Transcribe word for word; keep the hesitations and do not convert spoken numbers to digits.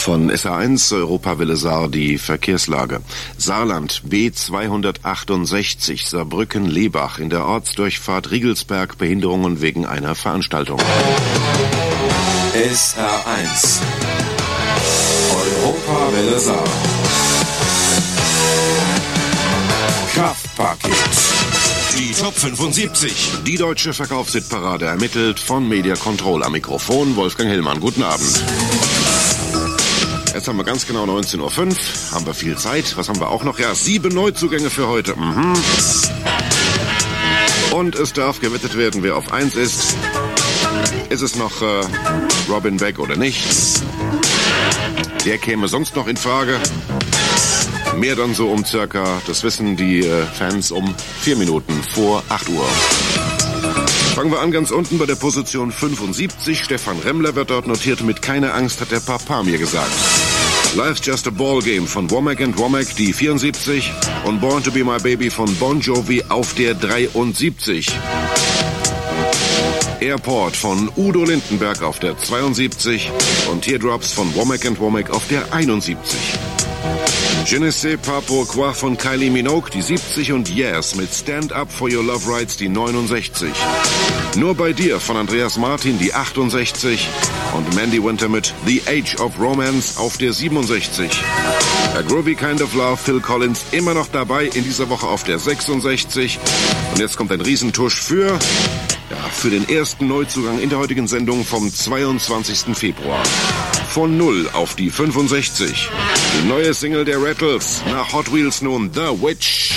Von S A eins Europawelle Saar die Verkehrslage. Saarland B zweihundertachtundsechzig Saarbrücken-Lebach in der Ortsdurchfahrt Riegelsberg Behinderungen wegen einer Veranstaltung. S R eins Europawelle Saar. Kraftpaket. Die Top fünfundsiebzig. Die deutsche Verkaufshitparade ermittelt von Media Control. Am Mikrofon Wolfgang Hillmann. Guten Abend. Jetzt haben wir ganz genau neunzehn Uhr fünf. Haben wir viel Zeit. Was haben wir auch noch? Ja, sieben Neuzugänge für heute. Mhm. Und es darf gewettet werden, wer auf eins ist. Ist es noch äh, Robin Beck oder nicht? Der käme sonst noch in Frage. Mehr dann so um circa, das wissen die äh, Fans, um vier Minuten vor acht Uhr. Fangen wir an ganz unten bei der Position fünfundsiebzig. Stefan Remmler wird dort notiert mit "Keine Angst", hat der Papa mir gesagt. Life's Just a Ball Game von Womack and Womack, die vierundsiebzig. Und Born to Be My Baby von Bon Jovi auf der dreiundsiebzig. Airport von Udo Lindenberg auf der zweiundsiebzig. Und Teardrops von Womack and Womack auf der einundsiebzig. Je ne sais pas pourquoi von Kylie Minogue, die siebzig, und Yes mit Stand Up for Your Love Rights, die neunundsechzig. Nur bei dir von Andreas Martin, die achtundsechzig. Und Mandy Winter mit The Age of Romance auf der siebenundsechzig. A Groovy Kind of Love, Phil Collins immer noch dabei, in dieser Woche auf der sechsundsechzig. Und jetzt kommt ein Riesentusch für, ja, für den ersten Neuzugang in der heutigen Sendung vom zweiundzwanzigsten Februar. Von null auf die fünfundsechzig. Die neue Single der Rattles, nach Hot Wheels nun The Witch.